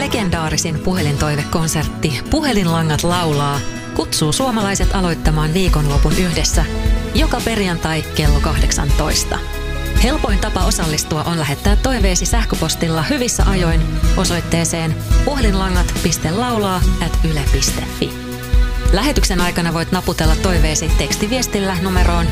Legendaarisin puhelintoivekonsertti Puhelinlangat laulaa kutsuu suomalaiset aloittamaan viikonlopun yhdessä joka perjantai kello 18. Helpoin tapa osallistua on lähettää toiveesi sähköpostilla hyvissä ajoin osoitteeseen puhelinlangat.laulaa@yle.fi. Lähetyksen aikana voit naputella toiveesi tekstiviestillä numeroon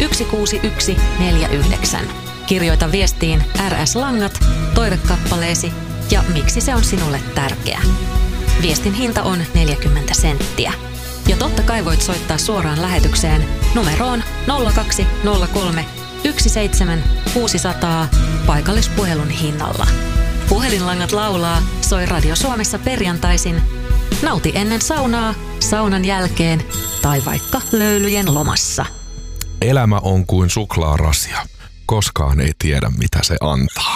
16149. Kirjoita viestiin RS Langat, toivekappaleesi ja miksi se on sinulle tärkeä. Viestin hinta on 40 senttiä. Ja totta kai voit soittaa suoraan lähetykseen numeroon 0203 17600 paikallispuhelun hinnalla. Puhelinlangat laulaa soi Radio Suomessa perjantaisin. Nauti ennen saunaa, saunan jälkeen tai vaikka löylyjen lomassa. Elämä on kuin suklaarasia. Koskaan ei tiedä, mitä se antaa.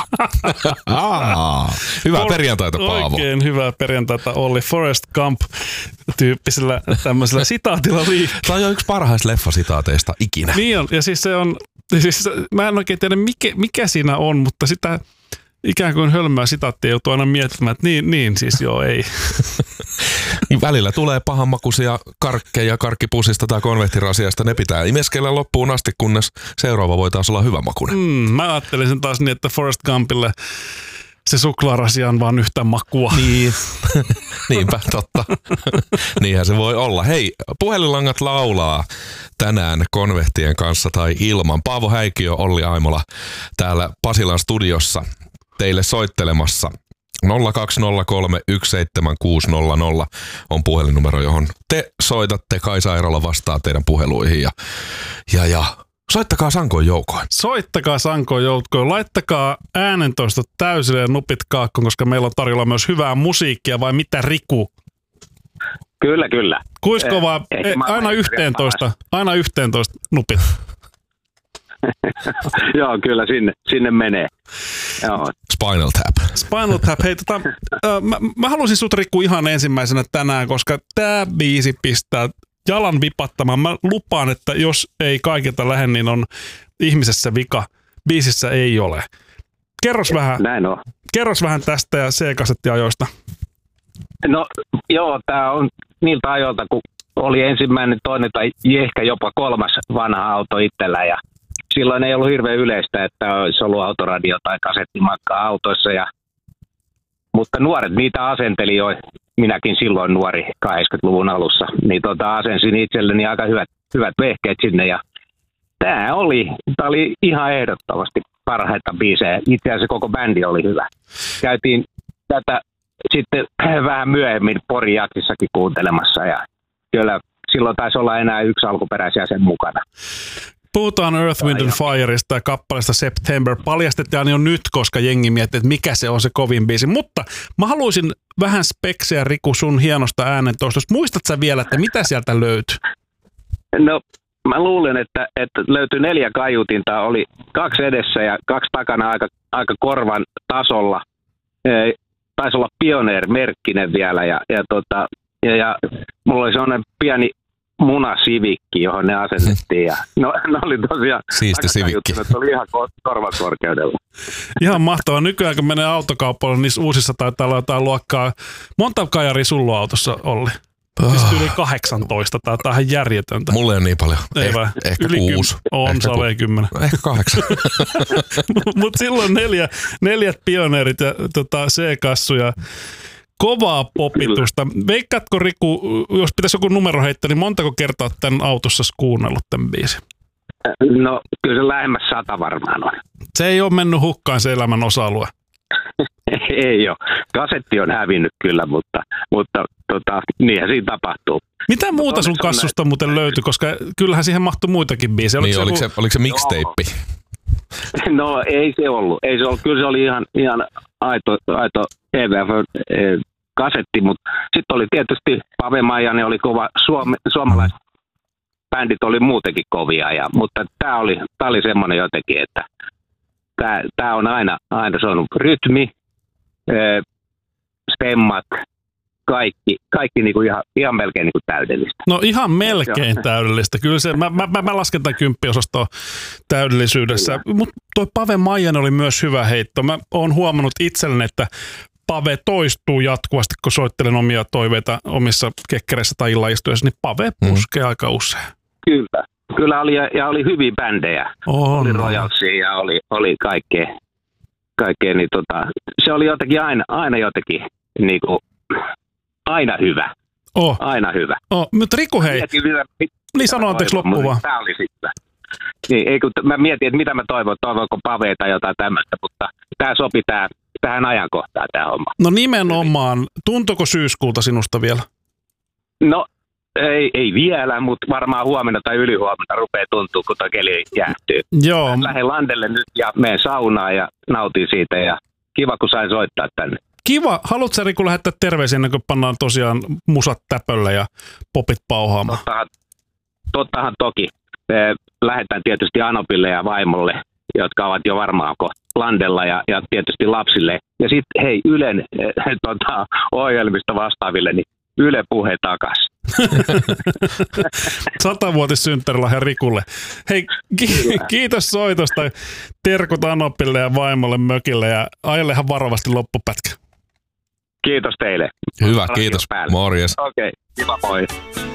Hyvää perjantaita, Paavo. Oikein hyvää perjantaita, Olli. Forrest Gump-tyyppisellä tämmöisellä sitaatilla liikkeen. Tämä on yksi parhaista leffasitaateista ikinä. Niin on, ja siis se on, mä en oikein tiedä mikä siinä on, mutta sitä ikään kuin hölmöä sitaattia joutuu aina miettimään, että niin siis joo, ei. Välillä tulee pahanmakuisia karkkeja karkkipusista tai konvehtirasiasta. Ne pitää imeskellä loppuun asti, kunnes seuraava voi taas olla hyvämakuinen. Mä ajattelin sen taas niin, että Forrest Gumpille se suklaarasia on vaan yhtä makua. Niin, niinpä totta. Niinhän se voi olla. Hei, Puhelinlangat laulaa tänään konvehtien kanssa tai ilman. Paavo Häikiö, Olli Aimola täällä Pasilan studiossa teille soittelemassa. 0203 17600 on puhelinnumero, johon te soitatte. Kaisa Airola vastaa teidän puheluihin ja soittakaa sankoin joukoin. Soittakaa sankoin joukoin. Laittakaa äänentoistot täysille ja nupit kaakkoon, koska meillä on tarjolla myös hyvää musiikkia, vai mitä, Riku? Kyllä. Kuinka kovaa? Aina 11 nupit. Joo, kyllä sinne menee. Joo. Spinal Tap. Hei, mä halusin sut, Riku, ihan ensimmäisenä tänään, koska tää biisi pistää jalan vipattamaan. Mä lupaan, että jos ei kaikilta lähde, niin on ihmisessä vika. Biisissä ei ole. Kerros vähän tästä ja C-kasettiajoista. No joo, tää on niiltä ajoilta, kun oli ensimmäinen, toinen tai ehkä jopa kolmas vanha auto itsellä, ja silloin ei ollut hirveän yleistä, että olisi ollut autoradio tai kasettimatkaa autoissa, mutta nuoret niitä asenteli jo, minäkin silloin nuori 80-luvun alussa, niin asensin itselleni aika hyvät vehkeet sinne, ja tämä oli ihan ehdottomasti parhaita biisejä. Itse asiassa koko bändi oli hyvä. Käytiin tätä sitten vähän myöhemmin Porin Jaksissakin kuuntelemassa, ja kyllä silloin taisi olla enää yksi alkuperäisjäsen mukana. Puhutaan Earth, Wind and Fireista ja kappaleesta September. Paljastettiin jo nyt, koska jengi miettii, että mikä se on se kovin biisi. Mutta mä haluaisin vähän speksiä, Riku, sun hienosta äänentoistosta. Muistat sä vielä, että mitä sieltä löytyi? No, mä luulen, että löytyi 4 kaiutinta. Oli 2 edessä ja 2 takana aika korvan tasolla. Taisi olla Pioneer-merkkinen vielä. Ja mulla oli sellainen pieni munasivikki, johon ne asennettiin. Ja ne oli tosiaan siisti sivikki. Se oli ihan korvakorkeudella. Ihan mahtavaa. Nykyään kun menee autokauppalle, niissä uusissa taitaa olla jotain luokkaa. Monta kajaria sulla on autossa, Olli? Siis yli 18. Tämä on ihan järjetöntä. Mulla ei ole niin paljon. Ehkä yli 6. On, salee 10. Ehkä 8. Mutta silloin 4 pioneerit ja C-kassuja. Kovaa popitusta. Veikkaatko, Riku, jos pitäisi joku numero heittää, niin montako kertaa tämän autossa kuunnellut tämän biisin? No, kyllä se lähemmäs 100 varmaan on. Se ei ole mennyt hukkaan, se elämän osa-alue. Ei ole. Kasetti on hävinnyt kyllä, mutta niinhän siinä tapahtuu. Mitä muuta sun kassusta muuten löytyi, koska kyllähän siihen mahtui muitakin biisejä. Oliko se mixtape? No ei se ollut. Kyllä se oli ihan aito EVF-kasetti, mutta sitten oli tietysti Pave Maijanen oli kova, suomalaiset bändit oli muutenkin kovia, mutta tämä oli semmoinen jotenkin, että tämä on aina se on rytmi, stemmat, kaikki niinku ihan melkein niinku täydellistä. No ihan melkein täydellistä. Kyllä se, mä lasken tämän 10-osaston täydellisyydessä. Mutta toi Pave Maijanen oli myös hyvä heitto. Mä oon huomannut itselleni, että Pave toistuu jatkuvasti, kun soittelen omia toiveita omissa kekkereissä tai illaistuessa, niin Pave puskee aika usein. Kyllä oli hyviä bändejä. Oli Royalsia ja oli kaikkea niin se oli jotenkin aina jotenkin niinku, aina hyvä. Aina hyvä. Mutta Riku, hei. Niin sano anteeksi loppuun vaan. Tämä oli sitten. Niin, mä mietin, että mitä mä toivonko Pavea tai jotain tämmöistä, mutta tämä sopi tähän ajankohtaan tämä homma. No nimenomaan. Tuntuuko syyskuulta sinusta vielä? No ei vielä, mutta varmaan huomenna tai ylihuomenna rupeaa tuntua, kun tuo keli jäähtyy. Joo. Lähden landelle nyt ja menen saunaan ja nautin siitä ja kiva, kun sain soittaa tänne. Kiva. Haluatko Riku lähettää terveisiä ennen kuin pannaan tosiaan musat täpölle ja popit pauhaamaan? Tottahan toki. Lähetän tietysti Anopille ja vaimolle, jotka ovat jo varmaan landella ja tietysti lapsille. Ja sitten hei Ylen ohjelmista vastaaville, niin Yle Puhe takas. 100-vuotissynttärilahja Rikulle. Hei, kiitos soitosta. Terkut Anopille ja vaimolle mökille ja ajellehan varovasti loppupätkä. Kiitos teille. Hyvä, kiitos. Morjes. Okei, kiva, moi.